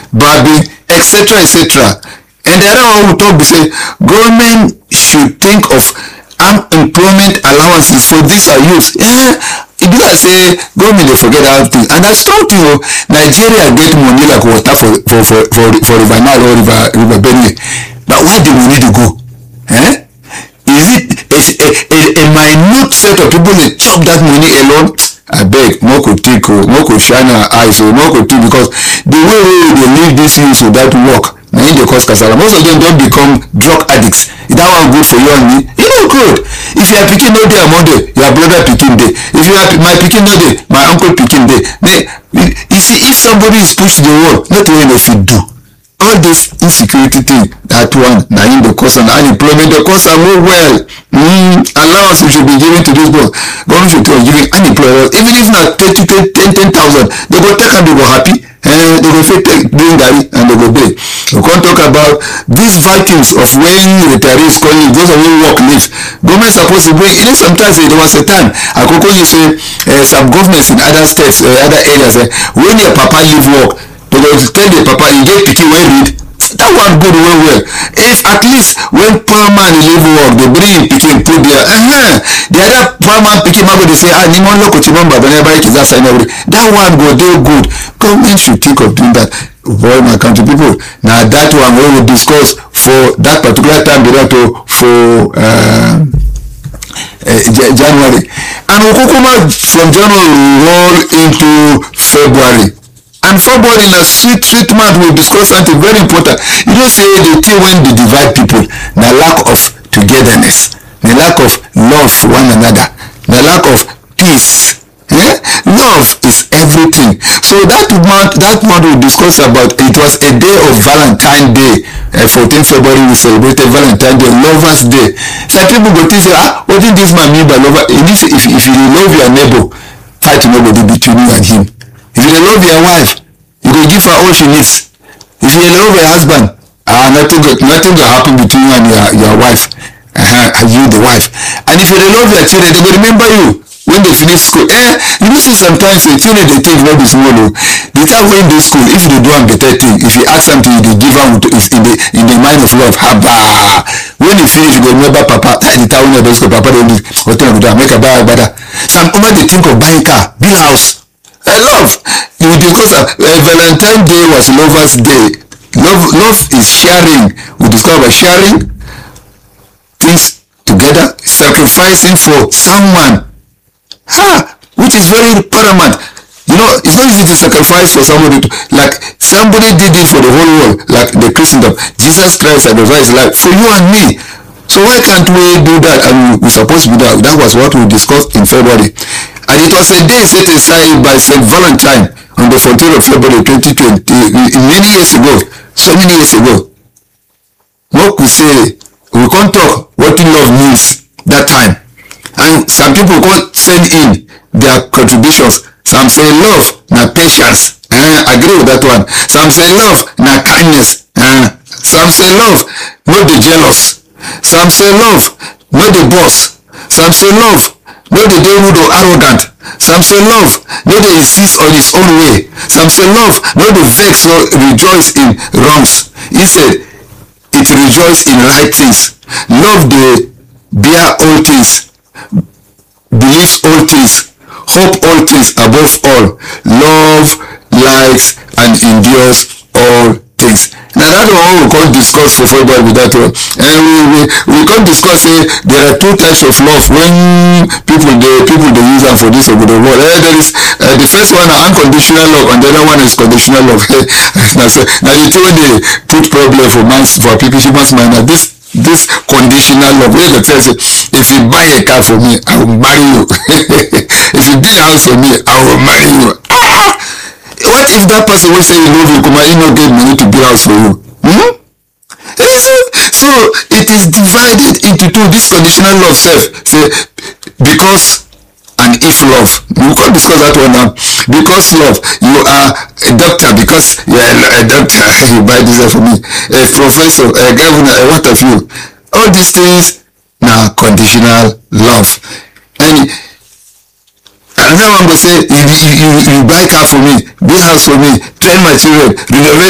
barbing, etc., etc. And the other one we talk, we say government should think of unemployment allowances for this our youth. It be like say government dey forget how things, and na strong thing o. Nigeria get money like water for river Nile or river Benue, but where the money dey go? Is it a minute set of people dey chop that money alone? Abeg, no go think o, no go shine our eyes o, no go think, because the way we dey leave this youth without work, na im dey cause kasala. Most of them don become drug addicts. Is that one good for you and me? E no good. If your pikin no dey among them, your brother pikin dey. If my pikin no dey, my uncle pikin dey. You see, if somebody is pushed the wall, not wey no fit do. All this insecurity thing, that one, na im dey cause am. Unemployment dey cause am well. Allowance we should be giving to this boy. Government should be giving unemployment. Even if na 10,000, they go take am, they go happy. They go fit bring garri and they go pay. We can't talk about these Vikings of when retirees calling those of who work leave. Government supposed to bring. You know, sometimes there was a time Akoko you say some governments in other states, other areas, when your papa leave work, they go tell the papa you get pikin wey read. That one good well. If at least when poor man leave work, they bring him pikin put there. The other poor man pikin man go dey say ni mo loko ti mo baba never kiza sign every. That one go dey good. Government should think of doing that. Boy, my country people, now that one we will discuss for that particular time for January, and we come from January roll into February. And February in a sweet month we discuss something very important. You don't say the thing when they divide people, the lack of togetherness, the lack of love for one another, the lack of peace. Love is everything. So that month we discuss about, it was a day of Valentine's Day. 14th February we celebrated Valentine's Day, Lovers Day. Some people go think say, what did this man mean by lover? If you love your neighbor, fight nobody between you and him. If you love your wife, you go give her all she needs. If you love your husband, nothing will happen between you and your wife, and you the wife. And if you love your children, they will remember you when they finish school. You know, see sometimes children they think not be small. The time when they school, if they do a better thing, if you ask something, they give them in the mind of love. Haba. When you finish, you go remember Papa. The time when they school, Papa they what thing do make a buy better. Some over they think of buying car, build house. Love. You discuss Valentine's Day was Lovers Day. Love is sharing. We discuss about sharing things together, sacrificing for someone. Which is very paramount. You know, it's not easy to sacrifice for somebody like somebody did it for the whole world, like the Christendom. Jesus Christ sacrificed his life for you and me. So why can't we do that? And we're supposed to do that. That was what we discussed in February. And it was a day set aside by St. Valentine on the 14th of February 2020, many years ago, so many years ago. What we say, we can't talk what love means that time. And some people can't send in their contributions. Some say love, na patience. Agree with that one. Some say love, na kindness. Some say love, not the jealous. Some say love, not the boss. Some say love, not the rude or arrogant. Some say love, not the insist on his own way. Some say love, not the vex or rejoice in wrongs. Instead, it rejoice in right things. Love the bear all things, believes all things, hope all things, above all, love likes and endures all things. Now that one we can't discuss for February with that one. And we can't discuss there are two types of love when people they use them for this over the world. There is the first one unconditional love and the other one is conditional love. Now the two when they put problem for people humans mind that this conditional love, where the tell you, if you buy a car for me, I will marry you. If you build a house for me, I will marry you. What if that person will say he love you, come and he not get money to build a house for you? So it is divided into two. This conditional love self, say because and if love. We can't discuss that one now. Because love, you are a doctor, because you are a doctor, you buy this for me. A professor, a governor, what of you? All these things now conditional love. And another one will say, you buy car for me, build house for me, train my children, renovate